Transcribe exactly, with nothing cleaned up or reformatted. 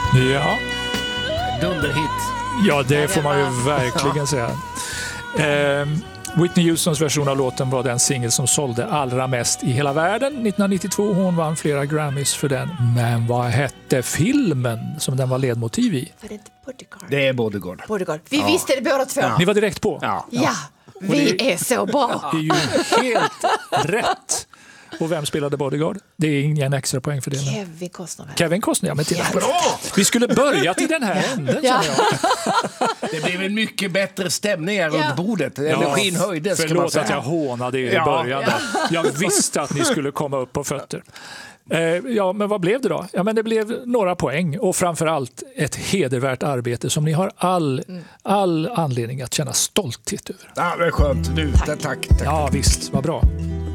Ja. Dunderhit. Ja, det får man ju verkligen säga. Eh, Whitney Houstons version av låten var den singel som sålde allra mest i hela världen nittonhundranittiotvå. Hon vann flera Grammys för den. Men vad hette filmen som den var ledmotiv i? Var det inte Bodyguard? Det är Bodyguard. Bodyguard. Vi ja. visste det båda två. Ja. Ni var direkt på? Ja. Ja, vi det, är så bra. Det är ju helt rätt. Och vem spelade Bodyguard? Det är ingen extra poäng för det. Kevin Costner. Kevin Costner, ja, men till bra! Vi skulle börja till den här änden, ja. jag. Det blev en mycket bättre stämning här runt bordet. Energin ja, höjdes. Förlåt att jag hånade er i ja. början. Ja. Jag visste att ni skulle komma upp på fötter. Eh, ja, men vad blev det då? Ja, men det blev några poäng och framförallt ett hedervärt arbete som ni har all, all anledning att känna stolthet över. Ja, det är skönt. Du, tack. Tack, tack. Ja, visst. Vad bra.